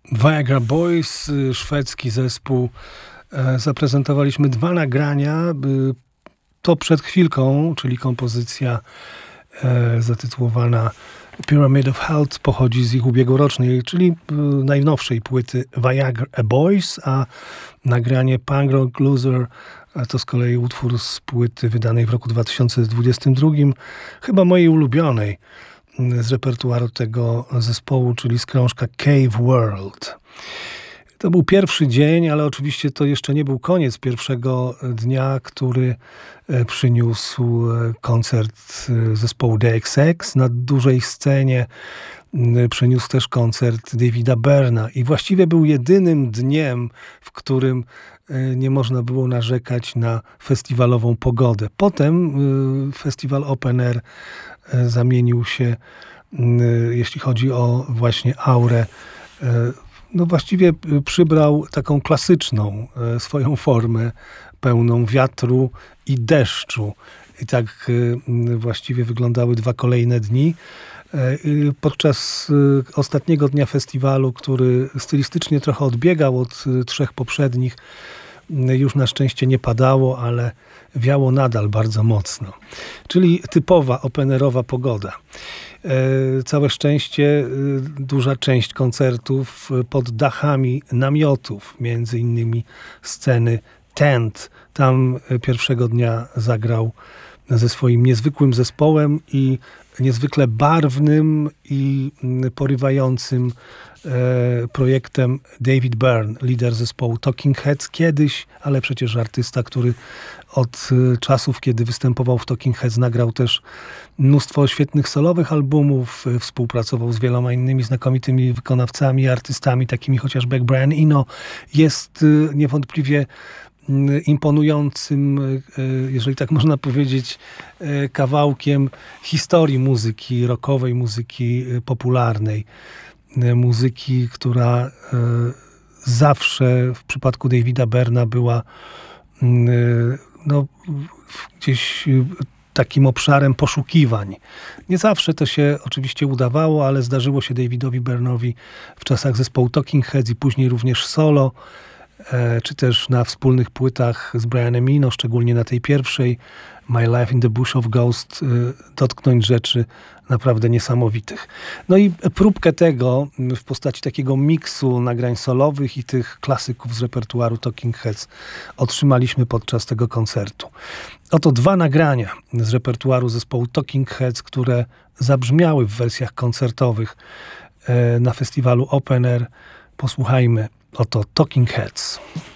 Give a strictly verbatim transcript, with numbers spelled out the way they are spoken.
Viagra Boys, szwedzki zespół. Zaprezentowaliśmy dwa nagrania. To przed chwilką, czyli kompozycja zatytułowana Pyramid of Health pochodzi z ich ubiegłorocznej, czyli najnowszej płyty Viagra Boys, a nagranie Punk Rock Loser to z kolei utwór z płyty wydanej w roku dwa tysiące dwudziestym drugim, chyba mojej ulubionej z repertuaru tego zespołu, czyli z krążka Cave World. To był pierwszy dzień, ale oczywiście to jeszcze nie był koniec pierwszego dnia, który przyniósł koncert zespołu D X X. Na dużej scenie przyniósł też koncert Davida Byrna i właściwie był jedynym dniem, w którym nie można było narzekać na festiwalową pogodę. Potem festiwal Open Air zamienił się, jeśli chodzi o właśnie aurę, no właściwie przybrał taką klasyczną swoją formę, pełną wiatru i deszczu. I tak właściwie wyglądały dwa kolejne dni. Podczas ostatniego dnia festiwalu, który stylistycznie trochę odbiegał od trzech poprzednich, już na szczęście nie padało, ale wiało nadal bardzo mocno. Czyli typowa openerowa pogoda. Całe szczęście duża część koncertów pod dachami namiotów, między innymi sceny Tent. Tam pierwszego dnia zagrał ze swoim niezwykłym zespołem i niezwykle barwnym i porywającym projektem David Byrne, lider zespołu Talking Heads kiedyś, ale przecież artysta, który od czasów, kiedy występował w Talking Heads, nagrał też mnóstwo świetnych solowych albumów, współpracował z wieloma innymi znakomitymi wykonawcami i artystami, takimi chociażby jak Brian Eno. Jest niewątpliwie imponującym, jeżeli tak można powiedzieć, kawałkiem historii muzyki rockowej, muzyki popularnej. Muzyki, która zawsze w przypadku Davida Byrna była no, gdzieś takim obszarem poszukiwań. Nie zawsze to się oczywiście udawało, ale zdarzyło się Davidowi Byrnowi w czasach zespołu Talking Heads i później również solo, czy też na wspólnych płytach z Brianem Eno, szczególnie na tej pierwszej, My Life in the Bush of Ghost, dotknąć rzeczy naprawdę niesamowitych. No i próbkę tego w postaci takiego miksu nagrań solowych i tych klasyków z repertuaru Talking Heads otrzymaliśmy podczas tego koncertu. Oto dwa nagrania z repertuaru zespołu Talking Heads, które zabrzmiały w wersjach koncertowych na festiwalu Open Air. Posłuchajmy oto Talking Heads.